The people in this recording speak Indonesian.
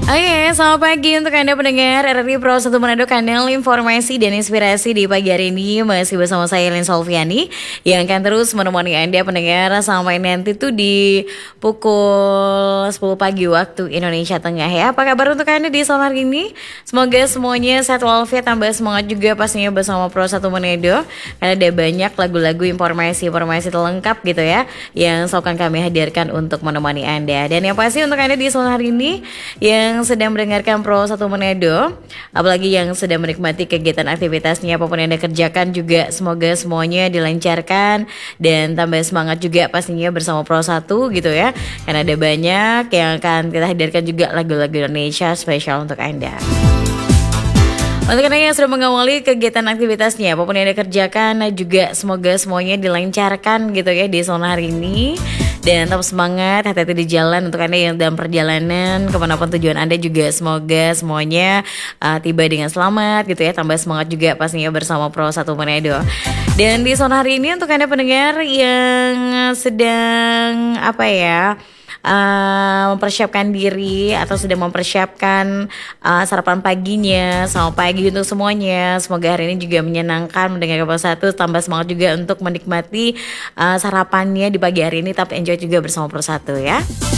Oke, selamat pagi untuk Anda pendengar RRI Pro 1 Manado, kanal informasi dan inspirasi di pagi hari ini. Masih bersama saya Lin Solviani yang akan terus menemani Anda pendengar sampai nanti tuh di pukul 10 pagi waktu Indonesia Tengah ya. Apa kabar untuk Anda di sore hari ini? Semoga semuanya sehat walafiat, tambah semangat juga pastinya bersama Pro 1 Manado. Karena ada banyak lagu-lagu informasi terlengkap gitu ya yang selalu kami hadirkan untuk menemani Anda. Dan yang pasti untuk Anda di sore hari ini yang sedang mendengarkan Pro 1 Manado, apalagi yang sedang menikmati kegiatan aktivitasnya apapun yang Anda kerjakan juga, semoga semuanya dilancarkan dan tambah semangat juga pastinya bersama Pro 1 gitu ya. Karena ada banyak yang akan kita hadirkan juga lagu-lagu Indonesia spesial untuk Anda. Untuk Anda yang sudah mengawali kegiatan aktivitasnya, apapun yang Anda kerjakan juga semoga semuanya dilancarkan gitu ya di sore hari ini. Dan tetap semangat, hati-hati di jalan untuk Anda yang dalam perjalanan kemanapun tujuan Anda juga, semoga semuanya tiba dengan selamat gitu ya. Tambah semangat juga pastinya bersama Pro 1 Manado. Dan di sore hari ini untuk Anda pendengar yang sedang mempersiapkan diri atau sudah mempersiapkan sarapan paginya, selamat pagi untuk semuanya. Semoga hari ini juga menyenangkan mendengar Pro 1, tambah semangat juga untuk menikmati sarapannya di pagi hari ini. Tapi enjoy juga bersama Pro 1 ya.